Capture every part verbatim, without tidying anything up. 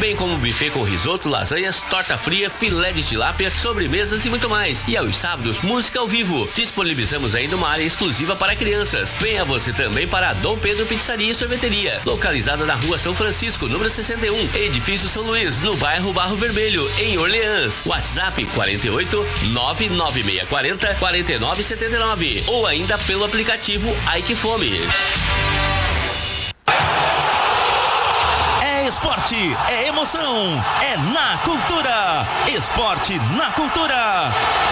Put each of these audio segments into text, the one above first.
bem como buffet com risoto, lasanhas, torta fria, filé de tilápia, sobremesas e muito mais. E aos sábados, música ao vivo. Disponibilizamos ainda uma área exclusiva para crianças. Venha você também para a Dom Pedro Pizzaria e Sorveteria, localizada na Rua São Francisco, número sessenta e um, Edifício São Luís, no bairro Barro Vermelho, em Orleans. WhatsApp quarenta e oito, nove nove seis quatro zero, quatro nove sete nove ou ainda pelo aplicativo Ai Que Fome. É esporte, é emoção, é na cultura. Esporte na cultura.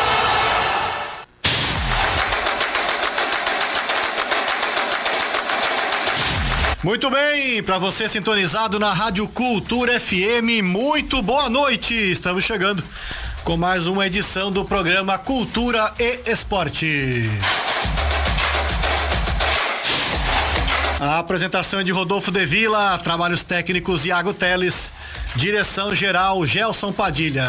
Muito bem, para você sintonizado na Rádio Cultura F M, muito boa noite. Estamos chegando com mais uma edição do programa Cultura e Esporte. A apresentação é de Rodolfo de Vila, trabalhos técnicos Iago Teles, direção geral Gelson Padilha.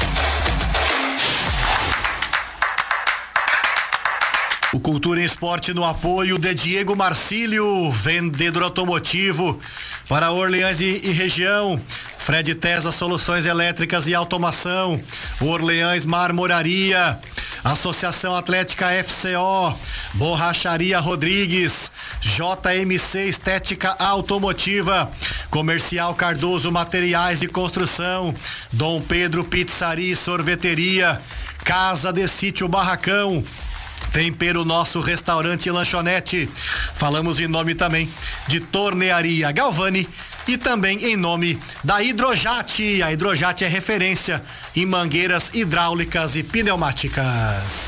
O Cultura em Esporte no apoio de Diego Marcílio, vendedor automotivo para Orleans e, e região. Fred Tesa, soluções elétricas e automação. Orleans Marmoraria. Associação Atlética F C O. Borracharia Rodrigues. J M C Estética Automotiva. Comercial Cardoso Materiais de Construção. Dom Pedro Pizzaria e Sorveteria. Casa de Sítio Barracão. Tempero Nosso Restaurante e Lanchonete. Falamos em nome também de Tornearia Galvani e também em nome da Hidrojat. A Hidrojat é referência em mangueiras hidráulicas e pneumáticas.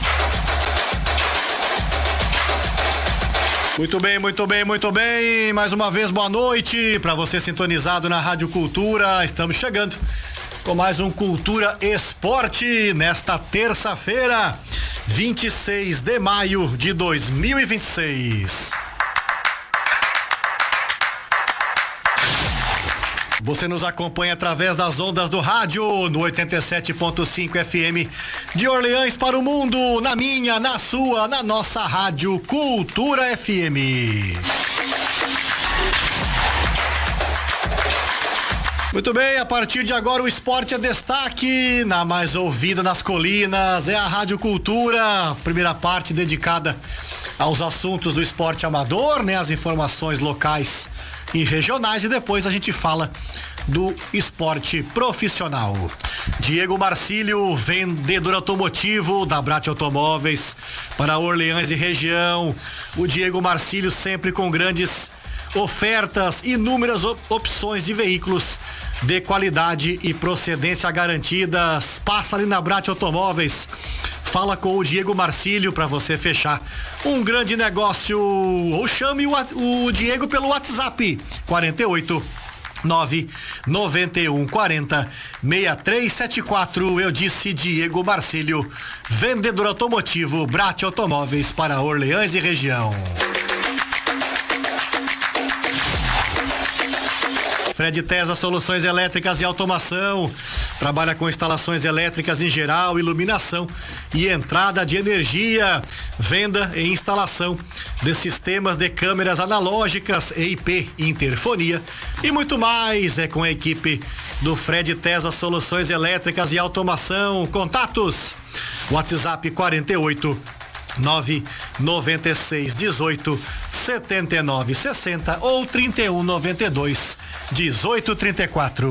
Muito bem, muito bem, muito bem. Mais uma vez, boa noite para você sintonizado na Rádio Cultura. Estamos chegando com mais um Cultura Esporte nesta terça-feira, vinte e seis de maio de dois mil e vinte e seis. Você nos acompanha através das ondas do rádio no oitenta e sete ponto cinco F M de Orleans para o mundo, na minha, na sua, na nossa Rádio Cultura F M. Muito bem, a partir de agora o esporte é destaque na mais ouvida nas colinas, é a Rádio Cultura, primeira parte dedicada aos assuntos do esporte amador, né, as informações locais e regionais, e depois a gente fala do esporte profissional. Diego Marcílio, vendedor automotivo da Brat Automóveis para Orleans e região. O Diego Marcílio sempre com grandes ofertas, inúmeras op- opções de veículos de qualidade e procedência garantidas. Passa ali na Brat Automóveis, fala com o Diego Marcílio para você fechar um grande negócio, ou chame o, o Diego pelo WhatsApp quarenta e oito, nove nove um quatro zero seis três sete quatro. Eu disse Diego Marcílio, vendedor automotivo Brat Automóveis para Orleans e região. Fred Tesa, soluções elétricas e automação. Trabalha com instalações elétricas em geral, iluminação e entrada de energia. Venda e instalação de sistemas de câmeras analógicas, E I P, interfonia e muito mais. É com a equipe do Fred Tesa, soluções elétricas e automação. Contatos: WhatsApp quarenta e oito, nove nove seis dezoito setenta e nove sessenta ou trinta e um noventa e dois dezoito trinta e quatro.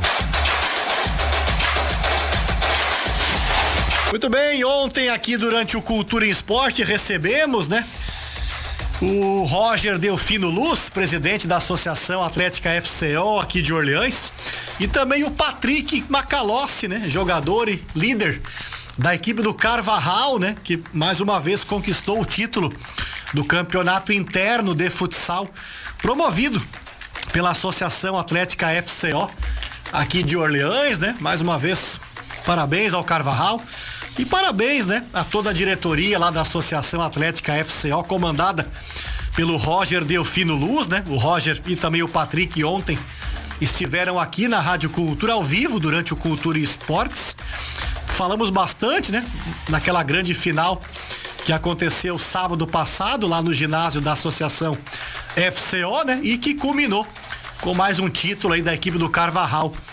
Muito bem, ontem aqui durante o Cultura em Esporte recebemos, né, o Roger Delfino Luz, presidente da Associação Atlética F C O aqui de Orleans, e também o Patrick Macalossi, né, jogador e líder da equipe do Carvajal, né, que mais uma vez conquistou o título do campeonato interno de futsal promovido pela Associação Atlética F C O aqui de Orleans, né? Mais uma vez, parabéns ao Carvajal e parabéns, né, a toda a diretoria lá da Associação Atlética F C O, comandada pelo Roger Delfino Luz, né? O Roger e também o Patrick ontem estiveram aqui na Rádio Cultura ao vivo durante o Cultura e Esportes. Falamos bastante, né, naquela grande final que aconteceu sábado passado lá no ginásio da Associação F C O, né, e que culminou com mais um título aí da equipe do Carvajal